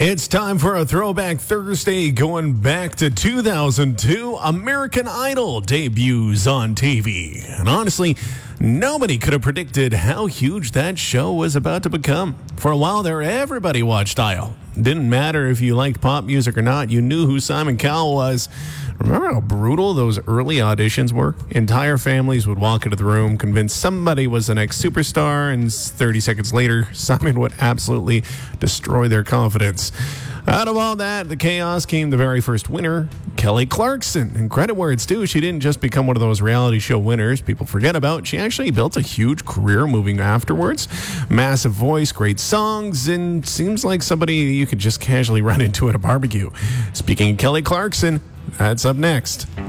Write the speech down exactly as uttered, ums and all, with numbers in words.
It's time for a Throwback Thursday going back to two thousand two. American Idol debuts on T V. And honestly, nobody could have predicted how huge that show was about to become. For a while there, everybody watched Idol. Didn't matter if you liked pop music or not, you knew who Simon Cowell was. Remember how brutal those early auditions were? Entire families would walk into the room, convinced somebody was the next superstar, and thirty seconds later, Simon would absolutely destroy their confidence. Out of all that, the chaos came the very first winner, Kelly Clarkson. And credit where it's due, she didn't just become one of those reality show winners people forget about. She actually built a huge career moving afterwards. Massive voice, great songs, and seems like somebody you could just casually run into at a barbecue. Speaking of Kelly Clarkson, that's up next.